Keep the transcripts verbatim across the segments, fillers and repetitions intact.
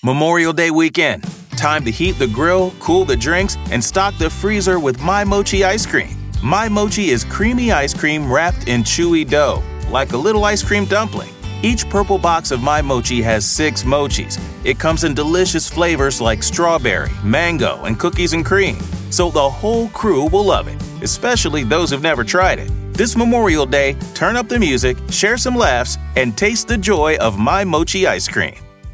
Memorial Day weekend. Time to heat the grill, cool the drinks, and stock the freezer with My Mochi ice cream. My Mochi is creamy ice cream wrapped in chewy dough, like a little ice cream dumpling. Each purple box of My Mochi has six mochis. It comes in delicious flavors like strawberry, mango, and cookies and cream. So the whole crew will love it, especially those who've never tried it. This Memorial Day, turn up the music, share some laughs, and taste the joy of My Mochi ice cream.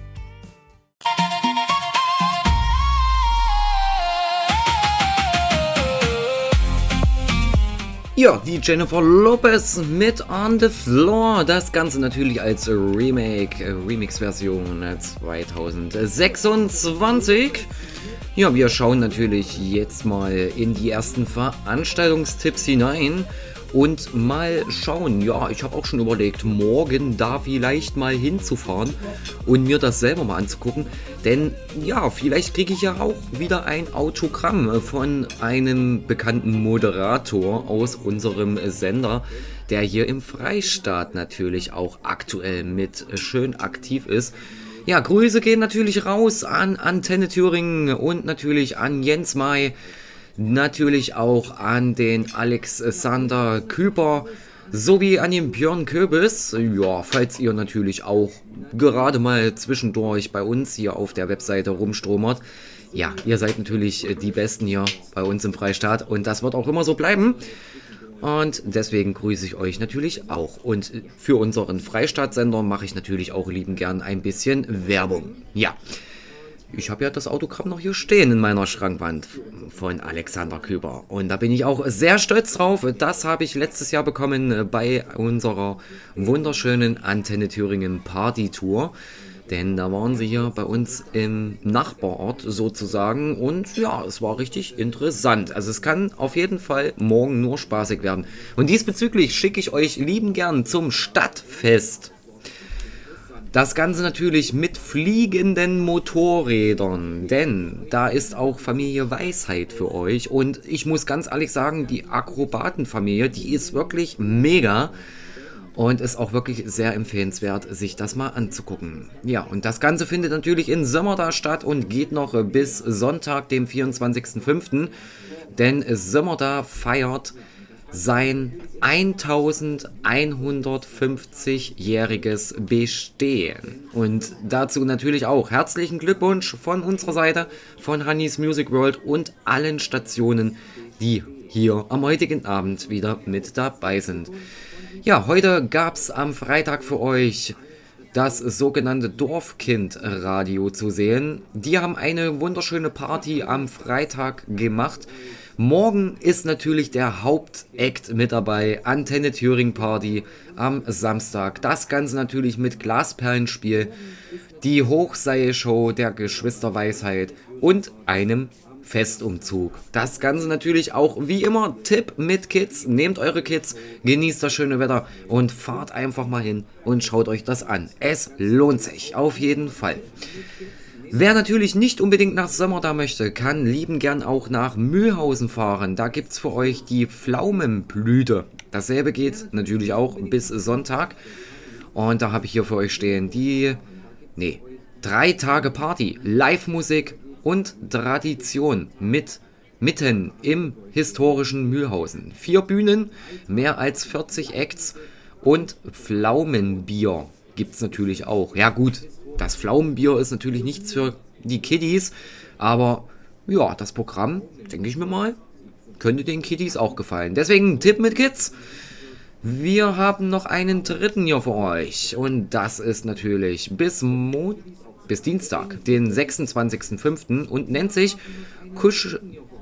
Ja, die Jennifer Lopez mit On the Floor. Das Ganze natürlich als Remake, Remix-Version zwanzig sechsundzwanzig. Ja, wir schauen natürlich jetzt mal in die ersten Veranstaltungstipps hinein und mal schauen. Ja, ich habe auch schon überlegt, morgen da vielleicht mal hinzufahren und mir das selber mal anzugucken. Denn ja, vielleicht kriege ich ja auch wieder ein Autogramm von einem bekannten Moderator aus unserem Sender, der hier im Freistaat natürlich auch aktuell mit schön aktiv ist. Ja, Grüße gehen natürlich raus an Antenne Thüringen und natürlich an Jens May, natürlich auch an den Alexander Küper sowie an den Björn Köbis. Ja, falls ihr natürlich auch gerade mal zwischendurch bei uns hier auf der Webseite rumstromert. Ja, ihr seid natürlich die Besten hier bei uns im Freistaat und das wird auch immer so bleiben. Und deswegen grüße ich euch natürlich auch. Und für unseren Freistaatsender mache ich natürlich auch lieben gern ein bisschen Werbung. Ja, ich habe ja das Autogramm noch hier stehen in meiner Schrankwand von Alexander Küber. Und da bin ich auch sehr stolz drauf. Das habe ich letztes Jahr bekommen bei unserer wunderschönen Antenne Thüringen Party Tour. Denn da waren sie hier bei uns im Nachbarort sozusagen und ja, es war richtig interessant. Also es kann auf jeden Fall morgen nur spaßig werden. Und diesbezüglich schicke ich euch lieben gern zum Stadtfest. Das Ganze natürlich mit fliegenden Motorrädern, denn da ist auch Familie Weisheit für euch. Und ich muss ganz ehrlich sagen, die Akrobatenfamilie, die ist wirklich mega. Und ist auch wirklich sehr empfehlenswert, sich das mal anzugucken. Ja, und das Ganze findet natürlich in Sömmerda statt und geht noch bis Sonntag, dem vierundzwanzigsten fünften Denn Sömmerda feiert sein eintausendeinhundertfünfzig-jähriges Bestehen. Und dazu natürlich auch herzlichen Glückwunsch von unserer Seite, von Hannis Music World und allen Stationen, die hier am heutigen Abend wieder mit dabei sind. Ja, heute gab es am Freitag für euch das sogenannte Dorfkind-Radio zu sehen. Die haben eine wunderschöne Party am Freitag gemacht. Morgen ist natürlich der Hauptakt mit dabei, Antenne Thüringen Party am Samstag. Das Ganze natürlich mit Glasperlenspiel, die Hochseilshow der Geschwister Weisheit und einem Festumzug. Das Ganze natürlich auch wie immer Tipp mit Kids. Nehmt eure Kids, genießt das schöne Wetter und fahrt einfach mal hin und schaut euch das an. Es lohnt sich auf jeden Fall. Wer natürlich nicht unbedingt nach Sömmerda möchte, kann lieben gern auch nach Mühlhausen fahren. Da gibt es für euch die Pflaumenblüte. Dasselbe geht natürlich auch bis Sonntag. Und da habe ich hier für euch stehen die, nee, drei Tage Party, Live-Musik und Tradition mit mitten im historischen Mühlhausen. Vier Bühnen, mehr als vierzig Acts und Pflaumenbier gibt es natürlich auch. Ja gut, das Pflaumenbier ist natürlich nichts für die Kiddies, aber ja, das Programm, denke ich mir mal, könnte den Kiddies auch gefallen. Deswegen Tipp mit Kids. Wir haben noch einen dritten hier für euch und das ist natürlich bis Montag. Bis Dienstag, den sechsundzwanzigsten fünften und nennt sich Kusch-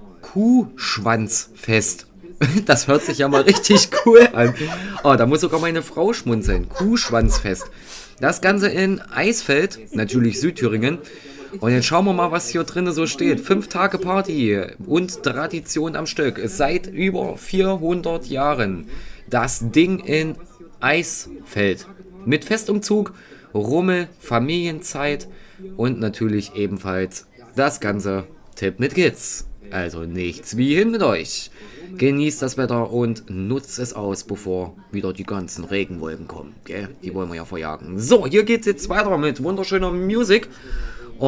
Kuhschwanzfest. Das hört sich ja mal richtig cool an. Oh, da muss sogar meine Frau schmunzeln. Kuhschwanzfest. Das Ganze in Eisfeld, natürlich Südthüringen. Und jetzt schauen wir mal, was hier drin so steht. Fünf Tage Party und Tradition am Stück. Seit über vierhundert Jahren. Das Ding in Eisfeld. Mit Festumzug, Rummel, Familienzeit und natürlich ebenfalls das ganze Tipp mit Kids. Also nichts wie hin mit euch. Genießt das Wetter und nutzt es aus, bevor wieder die ganzen Regenwolken kommen. Gell? Die wollen wir ja verjagen. So, hier geht's jetzt weiter mit wunderschöner Musik.